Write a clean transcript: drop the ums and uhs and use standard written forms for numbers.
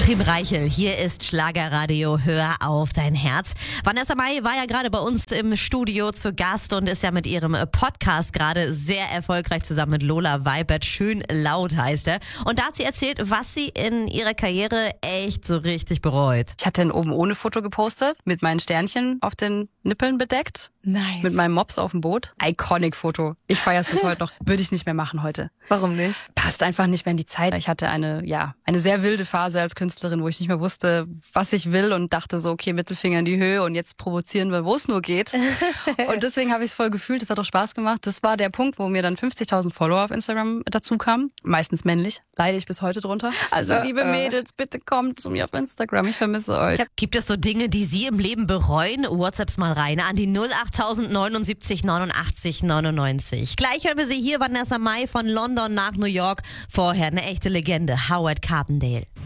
Achim Reichel, hier ist Schlagerradio, hör auf dein Herz. Vanessa Mai war ja gerade bei uns im Studio zu Gast und ist ja mit ihrem Podcast gerade sehr erfolgreich zusammen mit Lola Weibert. Schön laut heißt er. Und da hat sie erzählt, was sie in ihrer Karriere echt so richtig bereut. Ich hatte ein oben ohne Foto gepostet, mit meinen Sternchen auf den Nippeln bedeckt. Nein. Mit meinem Mops auf dem Boot. Iconic Foto. Ich feiere es bis heute noch. Würde ich nicht mehr machen heute. Warum nicht? Passt einfach nicht mehr in die Zeit. Ich hatte eine sehr wilde Phase als Künstlerin, wo ich nicht mehr wusste, was ich will und dachte so, okay, Mittelfinger in die Höhe und jetzt provozieren wir, wo es nur geht. Und deswegen habe ich es voll gefühlt. Das hat auch Spaß gemacht. Das war der Punkt, wo mir dann 50.000 Follower auf Instagram dazu kamen. Meistens männlich. Leide ich bis heute drunter. Also liebe Mädels, bitte kommt zu mir auf Instagram. Ich vermisse euch. Gibt es so Dinge, die Sie im Leben bereuen? WhatsApps mal rein an die 08079 89 99. Gleich hören wir sie hier, Vanessa Mai von London nach New York. Vorher eine echte Legende, Howard Carpendale.